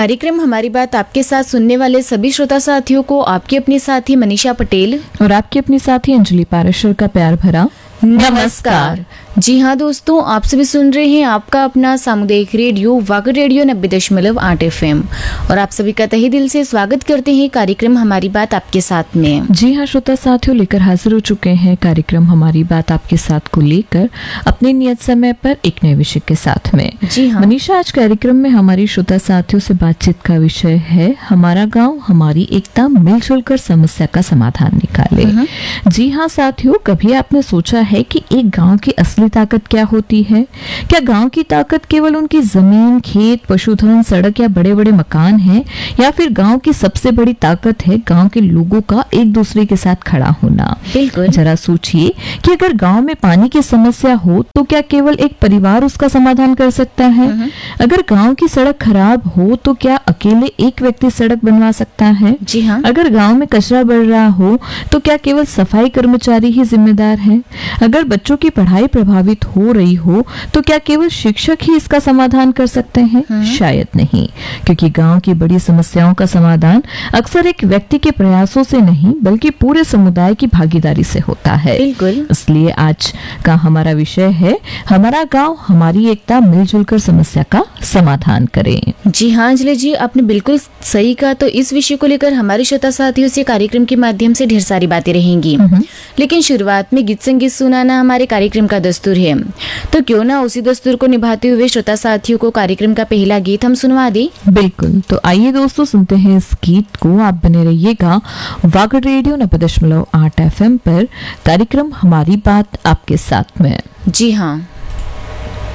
कार्यक्रम हमारी बात आपके साथ सुनने वाले सभी श्रोता साथियों को आपकी अपनी साथी मनीषा पटेल और आपकी अपनी साथी अंजलि पारेशर का प्यार भरा नमस्कार। जी हाँ दोस्तों, आप सभी सुन रहे हैं आपका अपना सामुदायिक रेडियो वागड़ रेडियो 90.8 FM और आप सभी का तहे दिल से स्वागत करते हैं कार्यक्रम हमारी बात आपके साथ में। जी हाँ श्रोता साथियों, लेकर हाजिर हो चुके हैं कार्यक्रम हमारी बात आपके साथ को लेकर अपने नियत समय पर एक नए विषय के साथ में। जी हाँ मनीषा, आज कार्यक्रम में हमारी श्रोता साथियों से बातचीत का विषय है हमारा गाँव हमारी एकता, मिलजुल कर समस्या का समाधान निकाले। जी हाँ साथियों, कभी आपने सोचा है कि एक गांव की असली ताकत क्या होती है? क्या गांव की ताकत केवल उनकी जमीन, खेत, पशुधन, सड़क या बड़े बड़े मकान है, या फिर गांव की सबसे बड़ी ताकत है गांव के लोगों का एक दूसरे के साथ खड़ा होना? बिल्कुल। जरा सोचिए कि अगर गांव में पानी की समस्या हो तो क्या केवल एक परिवार उसका समाधान कर सकता है? अगर गांव की सड़क खराब हो तो क्या अकेले एक व्यक्ति सड़क बनवा सकता है? जी हाँ। अगर गांव में कचरा बढ़ रहा हो तो क्या केवल सफाई कर्मचारी ही जिम्मेदार है? अगर बच्चों की पढ़ाई प्रभावित हो रही हो तो क्या केवल शिक्षक ही इसका समाधान कर सकते हैं? शायद नहीं, क्योंकि गांव की बड़ी समस्याओं का समाधान अक्सर एक व्यक्ति के प्रयासों से नहीं बल्कि पूरे समुदाय की भागीदारी से होता है। बिल्कुल। इसलिए आज का हमारा विषय है हमारा गांव हमारी एकता, मिलजुल कर समस्या का समाधान करें। जी हाँ अंजलि जी, आपने बिल्कुल सही कहा। तो इस विषय को लेकर हमारे श्रोता साथियों से कार्यक्रम के माध्यम से ढेर सारी बातें रहेंगी, लेकिन शुरुआत में गीत संगीत सुनाना हमारे कार्यक्रम का दस्तूर है, तो क्यों ना उसी दस्तूर को निभाते हुए श्रोता साथियों को कार्यक्रम का पहला गीत हम सुनवा दें। बिल्कुल, तो आइए दोस्तों सुनते हैं इस गीत को। आप बने रहिएगा वागड़ रेडियो 90.8 FM पर कार्यक्रम हमारी बात आपके साथ में। जी हाँ।